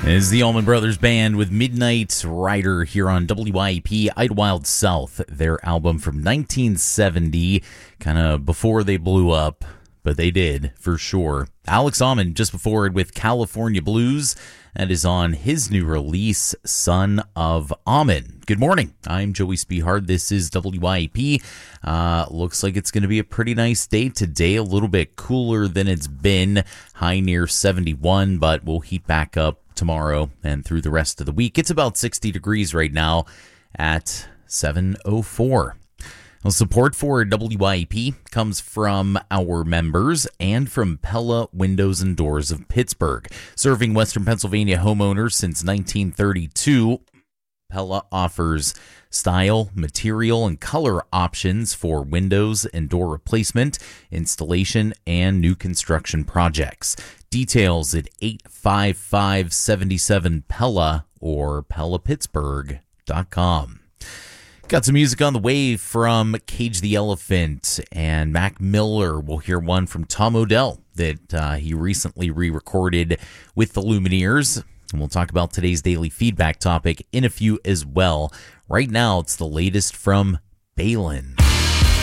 Is the Allman Brothers Band with Midnight Rider here on WYAP Idlewild South, their album from 1970, kind of before they blew up, but they did for sure. Alex Allman just before it with California Blues. That is on his new release, Son of Amen. Good morning. I'm Joey Spihard. This is WYAP. Looks like it's going to be a pretty nice day today. A little bit cooler than it's been. High near 71, but we'll heat back up tomorrow and through the rest of the week. It's about 60 degrees right now at 7:04. Well, support for WYAP comes from our members and from Pella Windows and Doors of Pittsburgh. Serving Western Pennsylvania homeowners since 1932, Pella offers style, material, and color options for windows and door replacement, installation, and new construction projects. Details at 85577 Pella or PellaPittsburgh.com. Got some music on the way from Cage the Elephant and Mac Miller. We'll hear one from Tom Odell that he recently re-recorded with the Lumineers. And we'll talk about today's daily feedback topic in a few as well. Right now, it's the latest from Balin.